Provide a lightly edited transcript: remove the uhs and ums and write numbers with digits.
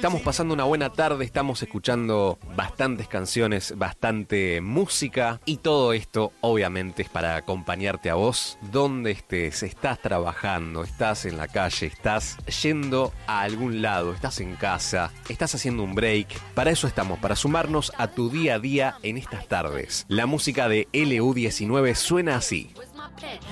estamos pasando una buena tarde, estamos escuchando bastantes canciones, bastante música y todo esto obviamente es para acompañarte a vos donde estés, estás trabajando, estás en la calle, estás yendo a algún lado, estás en casa, estás haciendo un break. Para eso estamos, para sumarnos a tu día a día en estas tardes. La música de LU19 suena así.